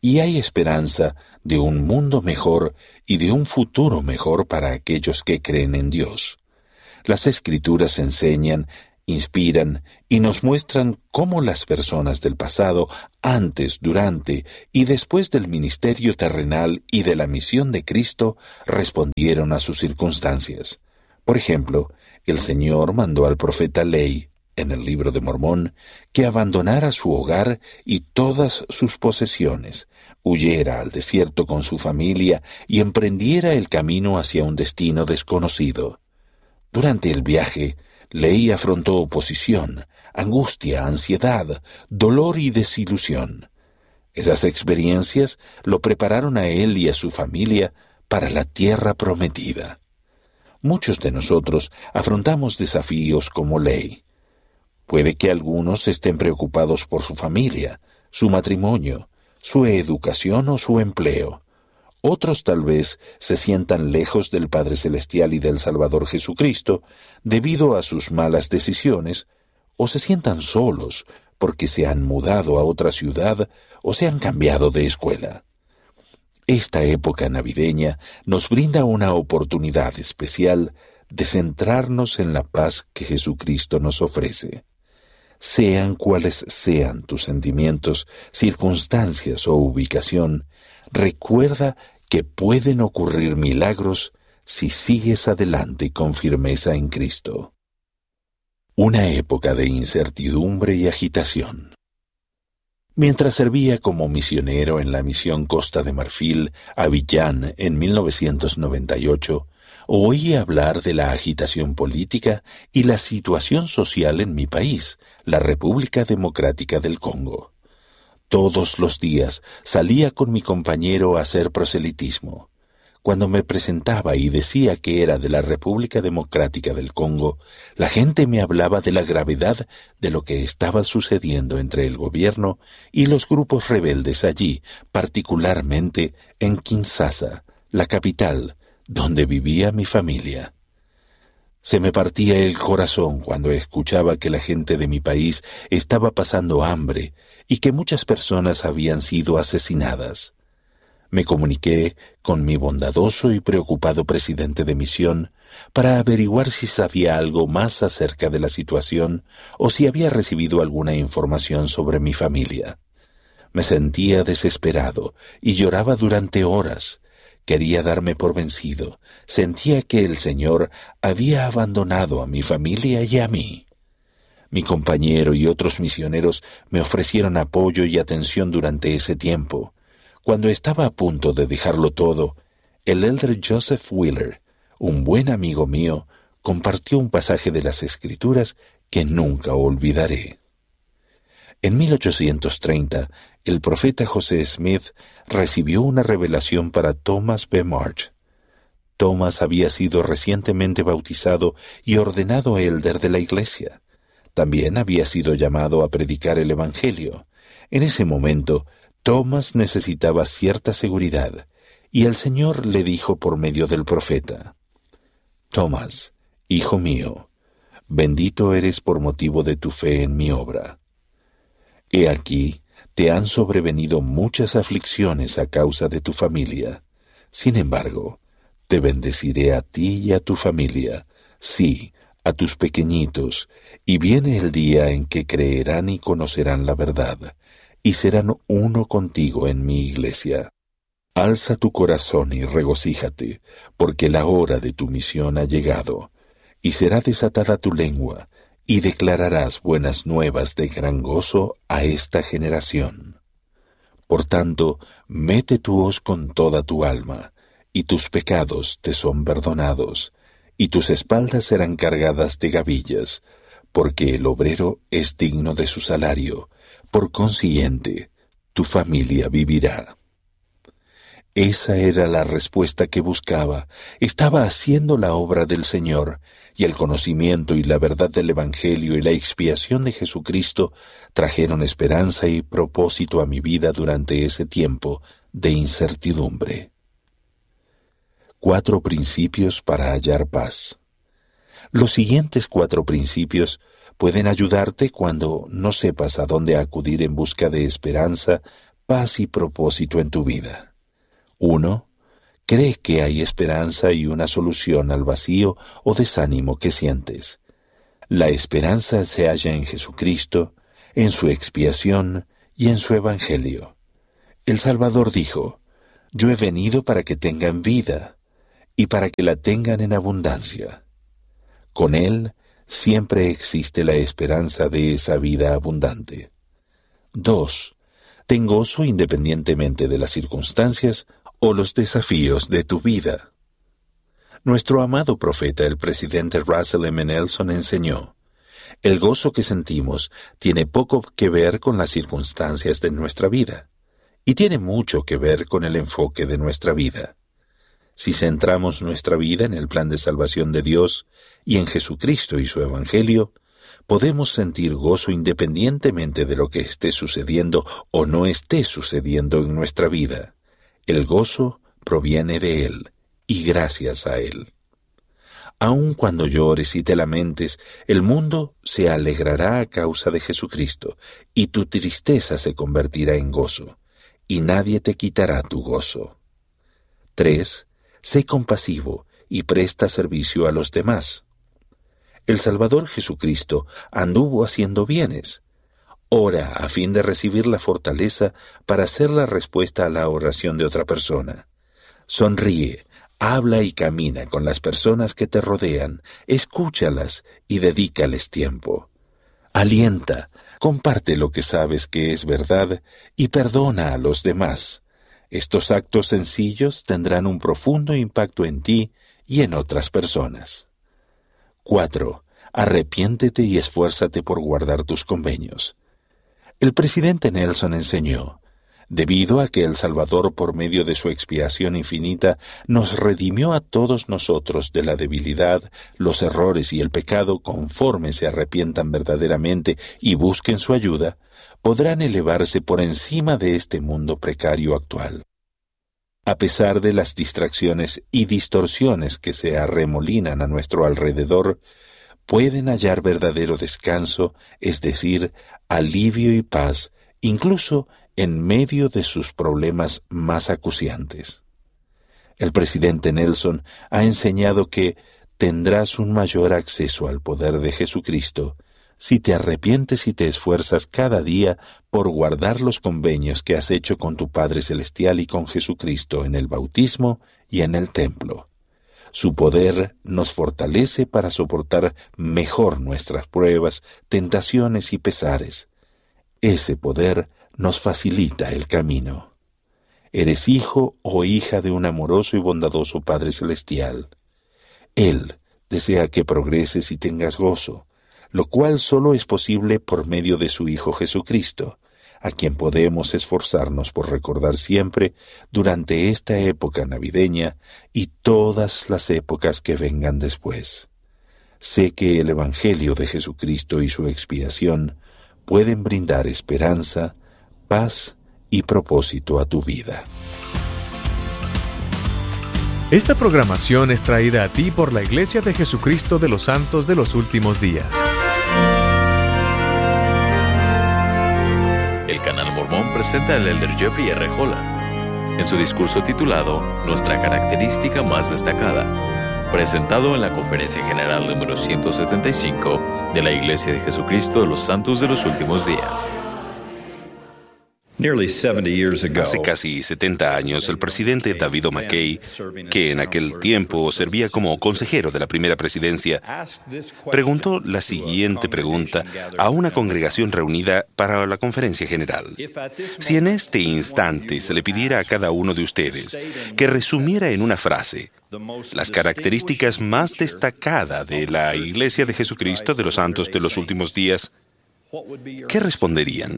y hay esperanza de un mundo mejor y de un futuro mejor para aquellos que creen en Dios. Las Escrituras enseñan, inspiran y nos muestran cómo las personas del pasado, antes, durante y después del ministerio terrenal y de la misión de Cristo, respondieron a sus circunstancias. Por ejemplo, el Señor mandó al profeta Ley, en el Libro de Mormón, que abandonara su hogar y todas sus posesiones, huyera al desierto con su familia y emprendiera el camino hacia un destino desconocido. Durante el viaje, Ley afrontó oposición, angustia, ansiedad, dolor y desilusión. Esas experiencias lo prepararon a él y a su familia para la tierra prometida. Muchos de nosotros afrontamos desafíos como Ley. Puede que algunos estén preocupados por su familia, su matrimonio, su educación o su empleo. Otros tal vez se sientan lejos del Padre Celestial y del Salvador Jesucristo debido a sus malas decisiones, o se sientan solos porque se han mudado a otra ciudad o se han cambiado de escuela. Esta época navideña nos brinda una oportunidad especial de centrarnos en la paz que Jesucristo nos ofrece. Sean cuales sean tus sentimientos, circunstancias o ubicación, recuerda que pueden ocurrir milagros si sigues adelante con firmeza en Cristo. Una época de incertidumbre y agitación. Mientras servía como misionero en la misión Costa de Marfil, Abiyán, en mil novecientos noventa y ocho, oí hablar de la agitación política y la situación social en mi país, la República Democrática del Congo. Todos los días salía con mi compañero a hacer proselitismo. Cuando me presentaba y decía que era de la República Democrática del Congo, la gente me hablaba de la gravedad de lo que estaba sucediendo entre el gobierno y los grupos rebeldes allí, particularmente en Kinshasa, la capital, donde vivía mi familia. Se me partía el corazón cuando escuchaba que la gente de mi país estaba pasando hambre y que muchas personas habían sido asesinadas. Me comuniqué con mi bondadoso y preocupado presidente de misión para averiguar si sabía algo más acerca de la situación o si había recibido alguna información sobre mi familia. Me sentía desesperado y lloraba durante horas. Quería darme por vencido. Sentía que el Señor había abandonado a mi familia y a mí. Mi compañero y otros misioneros me ofrecieron apoyo y atención durante ese tiempo. Cuando estaba a punto de dejarlo todo, el elder Joseph Wheeler, un buen amigo mío, compartió un pasaje de las Escrituras que nunca olvidaré. En mil ochocientos treinta, el profeta José Smith recibió una revelación para Thomas B. March. Thomas había sido recientemente bautizado y ordenado elder de la iglesia. También había sido llamado a predicar el Evangelio. En ese momento, Thomas necesitaba cierta seguridad, y el Señor le dijo por medio del profeta: Thomas, hijo mío, bendito eres por motivo de tu fe en mi obra. He aquí, te han sobrevenido muchas aflicciones a causa de tu familia. Sin embargo, te bendeciré a ti y a tu familia, sí, a tus pequeñitos, y viene el día en que creerán y conocerán la verdad, y serán uno contigo en mi iglesia. Alza tu corazón y regocíjate, porque la hora de tu misión ha llegado, y será desatada tu lengua, y declararás buenas nuevas de gran gozo a esta generación. Por tanto, mete tu hoz con toda tu alma, y tus pecados te son perdonados, y tus espaldas serán cargadas de gavillas, porque el obrero es digno de su salario. Por consiguiente, tu familia vivirá. Esa era la respuesta que buscaba. Estaba haciendo la obra del Señor, y el conocimiento y la verdad del Evangelio y la expiación de Jesucristo trajeron esperanza y propósito a mi vida durante ese tiempo de incertidumbre. Cuatro principios para hallar paz. Los siguientes cuatro principios pueden ayudarte cuando no sepas a dónde acudir en busca de esperanza, paz y propósito en tu vida. Uno, cree que hay esperanza y una solución al vacío o desánimo que sientes. La esperanza se halla en Jesucristo, en su expiación y en su Evangelio. El Salvador dijo: Yo he venido para que tengan vida y para que la tengan en abundancia. Con Él siempre existe la esperanza de esa vida abundante. Dos, ten gozo independientemente de las circunstancias o los desafíos de tu vida. Nuestro amado profeta, el presidente Russell M. Nelson, enseñó: el gozo que sentimos tiene poco que ver con las circunstancias de nuestra vida, y tiene mucho que ver con el enfoque de nuestra vida. Si centramos nuestra vida en el plan de salvación de Dios y en Jesucristo y su Evangelio, podemos sentir gozo independientemente de lo que esté sucediendo o no esté sucediendo en nuestra vida. El gozo proviene de Él y gracias a Él. Aun cuando llores y te lamentes, el mundo se alegrará a causa de Jesucristo, y tu tristeza se convertirá en gozo, y nadie te quitará tu gozo. Tres. Sé compasivo y presta servicio a los demás. El Salvador Jesucristo anduvo haciendo bienes. Ora a fin de recibir la fortaleza para hacer la respuesta a la oración de otra persona. Sonríe, habla y camina con las personas que te rodean, escúchalas y dedícales tiempo. Alienta, comparte lo que sabes que es verdad y perdona a los demás. Estos actos sencillos tendrán un profundo impacto en ti y en otras personas. Cuatro. Arrepiéntete y esfuérzate por guardar tus convenios. El presidente Nelson enseñó: debido a que el Salvador, por medio de su expiación infinita, nos redimió a todos nosotros de la debilidad, los errores y el pecado, conforme se arrepientan verdaderamente y busquen su ayuda, podrán elevarse por encima de este mundo precario actual. A pesar de las distracciones y distorsiones que se arremolinan a nuestro alrededor, pueden hallar verdadero descanso, es decir, alivio y paz, incluso en medio de sus problemas más acuciantes. El presidente Nelson ha enseñado que tendrás un mayor acceso al poder de Jesucristo si te arrepientes y te esfuerzas cada día por guardar los convenios que has hecho con tu Padre Celestial y con Jesucristo en el bautismo y en el templo. Su poder nos fortalece para soportar mejor nuestras pruebas, tentaciones y pesares. Ese poder nos facilita el camino. Eres hijo o hija de un amoroso y bondadoso Padre Celestial. Él desea que progreses y tengas gozo, lo cual solo es posible por medio de su Hijo Jesucristo, a quien podemos esforzarnos por recordar siempre durante esta época navideña y todas las épocas que vengan después. Sé que el Evangelio de Jesucristo y su expiación pueden brindar esperanza, paz y propósito a tu vida. Esta programación es traída a ti por la Iglesia de Jesucristo de los Santos de los Últimos Días. El Canal Mormón presenta al elder Jeffrey R. Holland en su discurso titulado Nuestra característica más destacada, presentado en la Conferencia General número ciento setenta y cinco de la Iglesia de Jesucristo de los Santos de los Últimos Días. Hace casi setenta años, el presidente David O. McKay, que en aquel tiempo servía como consejero de la primera presidencia, preguntó la siguiente pregunta a una congregación reunida para la conferencia general. Si en este instante se le pidiera a cada uno de ustedes que resumiera en una frase las características más destacadas de la Iglesia de Jesucristo de los Santos de los Últimos Días, ¿qué responderían?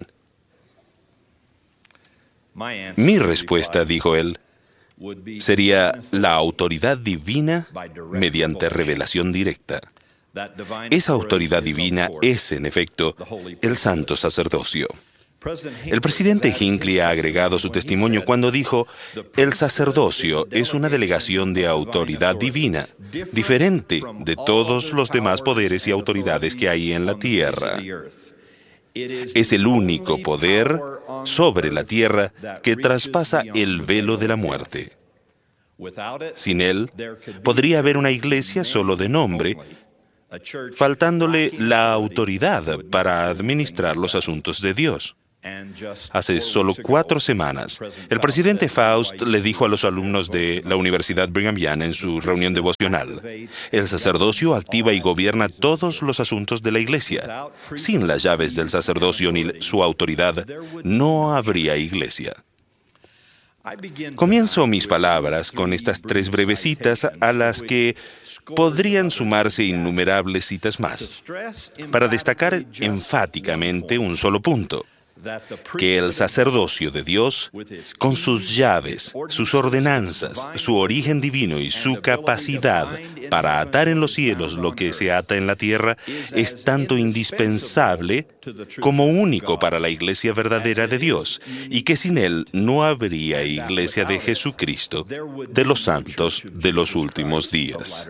Mi respuesta, dijo él, sería la autoridad divina mediante revelación directa. Esa autoridad divina es, en efecto, el santo sacerdocio. El presidente Hinckley ha agregado su testimonio cuando dijo: el sacerdocio es una delegación de autoridad divina, diferente de todos los demás poderes y autoridades que hay en la tierra. Es el único poder sobre la tierra que traspasa el velo de la muerte. Sin él, podría haber una iglesia solo de nombre, faltándole la autoridad para administrar los asuntos de Dios. Hace solo cuatro semanas, el presidente Faust le dijo a los alumnos de la Universidad Brigham Young en su reunión devocional: el sacerdocio activa y gobierna todos los asuntos de la iglesia. Sin las llaves del sacerdocio ni su autoridad, no habría iglesia. Comienzo mis palabras con estas tres breves citas a las que podrían sumarse innumerables citas más, para destacar enfáticamente un solo punto: que el sacerdocio de Dios, con sus llaves, sus ordenanzas, su origen divino y su capacidad para atar en los cielos lo que se ata en la tierra, es tanto indispensable como único para la iglesia verdadera de Dios, y que sin él no habría iglesia de Jesucristo, de los santos de los últimos días.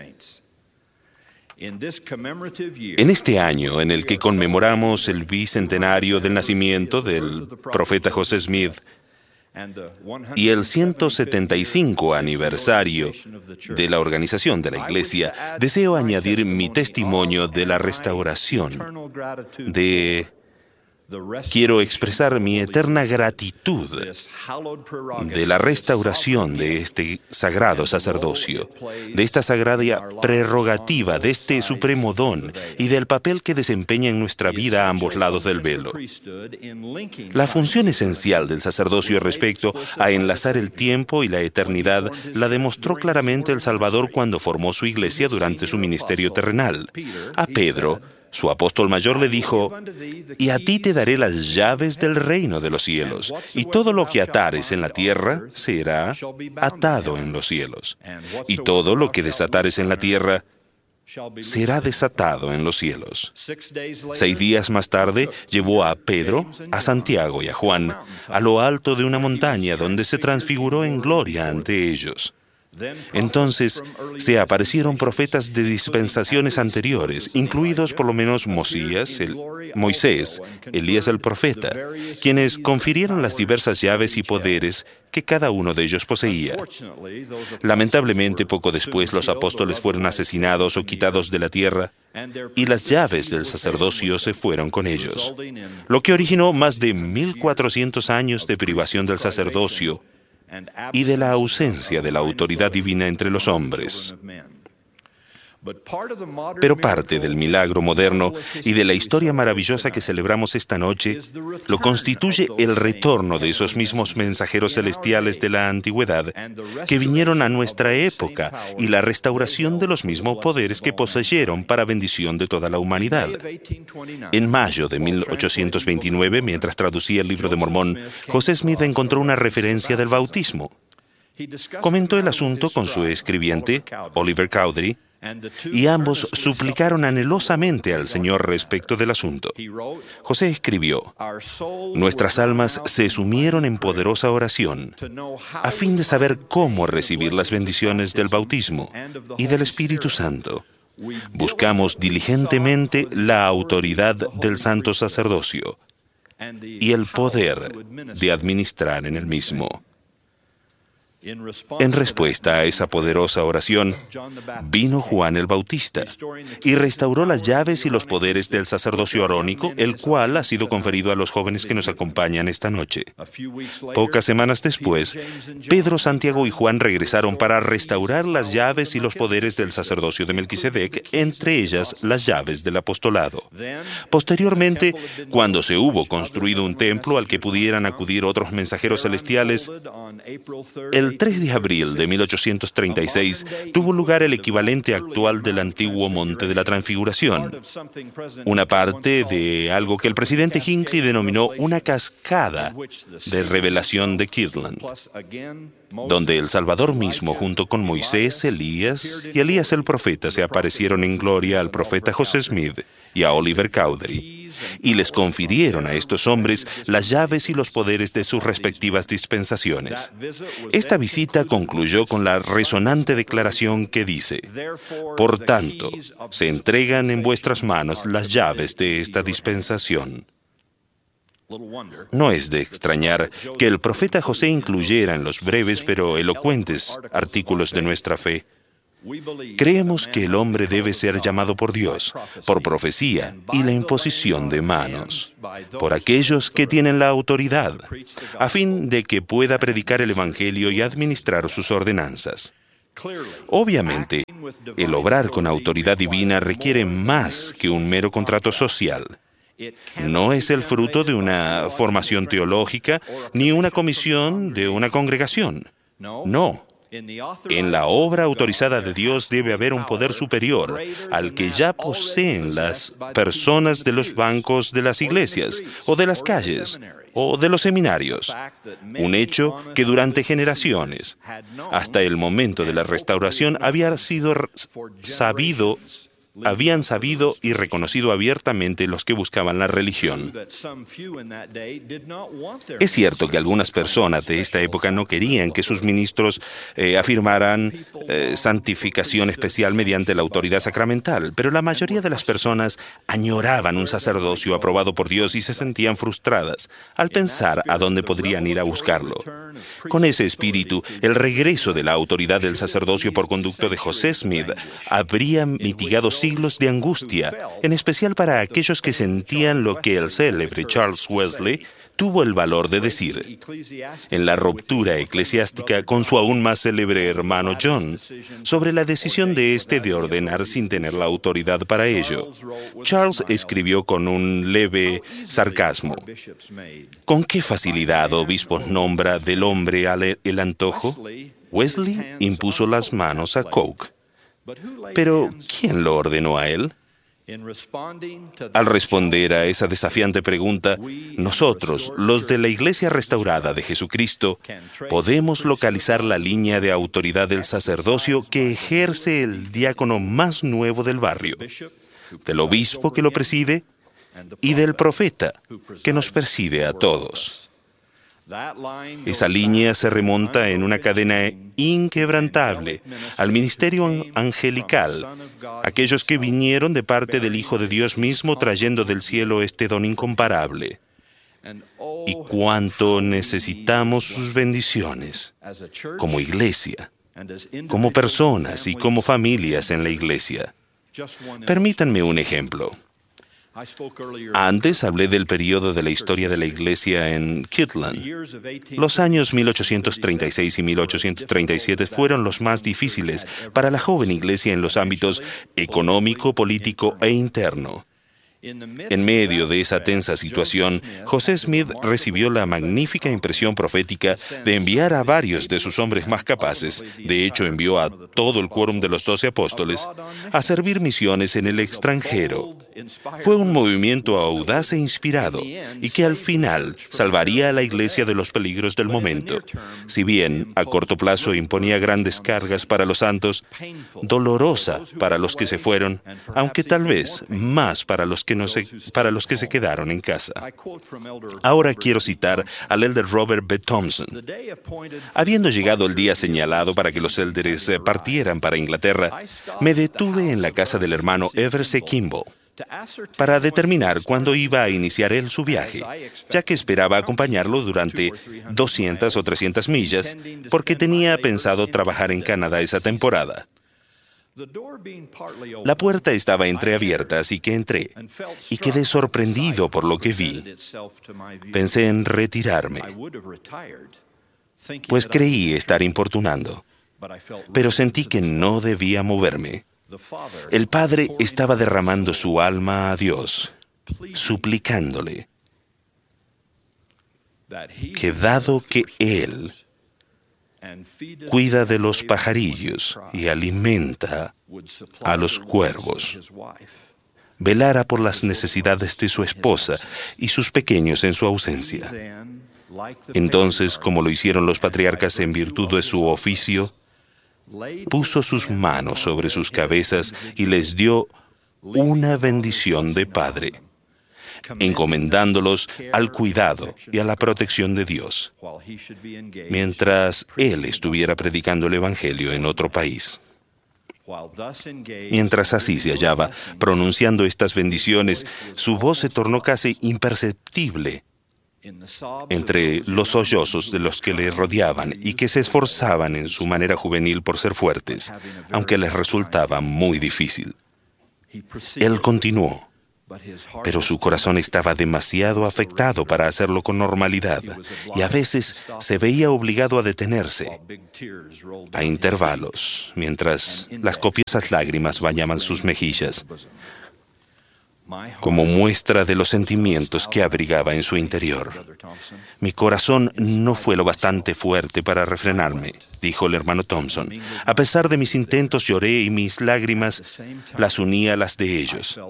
En este año en el que conmemoramos el bicentenario del nacimiento del profeta José Smith y el ciento setenta y cinco aniversario de la organización de la Iglesia, deseo añadir mi testimonio de la restauración, de... Quiero expresar mi eterna gratitud de la restauración de este sagrado sacerdocio, de esta sagrada prerrogativa, de este supremo don y del papel que desempeña en nuestra vida a ambos lados del velo. La función esencial del sacerdocio respecto a enlazar el tiempo y la eternidad la demostró claramente el Salvador cuando formó su iglesia durante su ministerio terrenal. A Pedro, su apóstol mayor, le dijo: «Y a ti te daré las llaves del reino de los cielos, y todo lo que atares en la tierra será atado en los cielos, y todo lo que desatares en la tierra será desatado en los cielos». Seis días más tarde llevó a Pedro, a Santiago y a Juan a lo alto de una montaña donde se transfiguró en gloria ante ellos. Entonces se aparecieron profetas de dispensaciones anteriores, incluidos por lo menos Mosías, el, Moisés, Elías el profeta, quienes confirieron las diversas llaves y poderes que cada uno de ellos poseía. Lamentablemente, poco después los apóstoles fueron asesinados o quitados de la tierra, y las llaves del sacerdocio se fueron con ellos, lo que originó más de mil cuatrocientos años de privación del sacerdocio y de la ausencia de la autoridad divina entre los hombres. Pero parte del milagro moderno y de la historia maravillosa que celebramos esta noche lo constituye el retorno de esos mismos mensajeros celestiales de la antigüedad que vinieron a nuestra época y la restauración de los mismos poderes que poseyeron para bendición de toda la humanidad. En mayo de mil ochocientos veintinueve, mientras traducía el Libro de Mormón, José Smith encontró una referencia del bautismo. Comentó el asunto con su escribiente, Oliver Cowdery, y ambos suplicaron anhelosamente al Señor respecto del asunto. José escribió: «Nuestras almas se sumieron en poderosa oración a fin de saber cómo recibir las bendiciones del bautismo y del Espíritu Santo. Buscamos diligentemente la autoridad del santo sacerdocio y el poder de administrar en el mismo». En respuesta a esa poderosa oración, vino Juan el Bautista y restauró las llaves y los poderes del sacerdocio arónico, el cual ha sido conferido a los jóvenes que nos acompañan esta noche. Pocas semanas después, Pedro, Santiago y Juan regresaron para restaurar las llaves y los poderes del sacerdocio de Melquisedec, entre ellas las llaves del apostolado. Posteriormente, cuando se hubo construido un templo al que pudieran acudir otros mensajeros celestiales, el tres de abril de mil ochocientos treinta y seis tuvo lugar el equivalente actual del antiguo Monte de la Transfiguración, una parte de algo que el presidente Hinckley denominó una cascada de revelación de Kirtland, donde el Salvador mismo, junto con Moisés, Elías y Elías el profeta, se aparecieron en gloria al profeta José Smith y a Oliver Cowdery, y les confirieron a estos hombres las llaves y los poderes de sus respectivas dispensaciones. Esta visita concluyó con la resonante declaración que dice: «Por tanto, se entregan en vuestras manos las llaves de esta dispensación». No es de extrañar que el profeta José incluyera en los breves pero elocuentes artículos de nuestra fe: creemos que el hombre debe ser llamado por Dios, por profecía y la imposición de manos, por aquellos que tienen la autoridad, a fin de que pueda predicar el Evangelio y administrar sus ordenanzas. Obviamente, el obrar con autoridad divina requiere más que un mero contrato social. No es el fruto de una formación teológica ni una comisión de una congregación. No. En la obra autorizada de Dios debe haber un poder superior al que ya poseen las personas de los bancos de las iglesias, o de las calles, o de los seminarios. Un hecho que durante generaciones, hasta el momento de la restauración, había sido sabido habían sabido y reconocido abiertamente los que buscaban la religión. Es cierto que algunas personas de esta época no querían que sus ministros eh, afirmaran eh, santificación especial mediante la autoridad sacramental, pero la mayoría de las personas añoraban un sacerdocio aprobado por Dios y se sentían frustradas al pensar a dónde podrían ir a buscarlo. Con ese espíritu, el regreso de la autoridad del sacerdocio por conducto de José Smith habría mitigado siglos de angustia, en especial para aquellos que sentían lo que el célebre Charles Wesley tuvo el valor de decir en la ruptura eclesiástica con su aún más célebre hermano John sobre la decisión de éste de ordenar sin tener la autoridad para ello. Charles escribió con un leve sarcasmo: ¿con qué facilidad obispos nombra del hombre al el antojo? Wesley impuso las manos a Coke. Pero, ¿quién lo ordenó a él? Al responder a esa desafiante pregunta, nosotros, los de la Iglesia Restaurada de Jesucristo, podemos localizar la línea de autoridad del sacerdocio que ejerce el diácono más nuevo del barrio, del obispo que lo preside y del profeta que nos preside a todos. Esa línea se remonta en una cadena inquebrantable al ministerio angelical, aquellos que vinieron de parte del Hijo de Dios mismo trayendo del cielo este don incomparable. Y cuánto necesitamos sus bendiciones como iglesia, como personas y como familias en la iglesia. Permítanme un ejemplo. Antes hablé del periodo de la historia de la Iglesia en Kirtland. Los años mil ochocientos treinta y seis y mil ochocientos treinta y siete fueron los más difíciles para la joven Iglesia en los ámbitos económico, político e interno. En medio de esa tensa situación, José Smith recibió la magnífica impresión profética de enviar a varios de sus hombres más capaces, de hecho envió a todo el quórum de los doce apóstoles, a servir misiones en el extranjero. Fue un movimiento audaz e inspirado, y que al final salvaría a la Iglesia de los peligros del momento. Si bien a corto plazo imponía grandes cargas para los santos, dolorosa para los que se fueron, aunque tal vez más para los que, no se, para los que se quedaron en casa. Ahora quiero citar al elder Robert B. Thompson. Habiendo llegado el día señalado para que los élderes partieran para Inglaterra, me detuve en la casa del hermano Ever C. Kimball para determinar cuándo iba a iniciar él su viaje, ya que esperaba acompañarlo durante doscientas o trescientas millas, porque tenía pensado trabajar en Canadá esa temporada. La puerta estaba entreabierta, así que entré, y quedé sorprendido por lo que vi. Pensé en retirarme, pues creí estar importunando, pero sentí que no debía moverme. El Padre estaba derramando su alma a Dios, suplicándole que dado que Él cuida de los pajarillos y alimenta a los cuervos, velara por las necesidades de su esposa y sus pequeños en su ausencia. Entonces, como lo hicieron los patriarcas en virtud de su oficio, puso sus manos sobre sus cabezas y les dio una bendición de Padre, encomendándolos al cuidado y a la protección de Dios, mientras él estuviera predicando el Evangelio en otro país. Mientras así se hallaba pronunciando estas bendiciones, su voz se tornó casi imperceptible entre los sollozos de los que le rodeaban y que se esforzaban en su manera juvenil por ser fuertes, aunque les resultaba muy difícil. Él continuó, pero su corazón estaba demasiado afectado para hacerlo con normalidad, y a veces se veía obligado a detenerse a intervalos, mientras las copiosas lágrimas bañaban sus mejillas, como muestra de los sentimientos que abrigaba en su interior. Mi corazón no fue lo bastante fuerte para refrenarme, dijo el hermano Thompson. A pesar de mis intentos lloré y mis lágrimas las uní a las de ellos.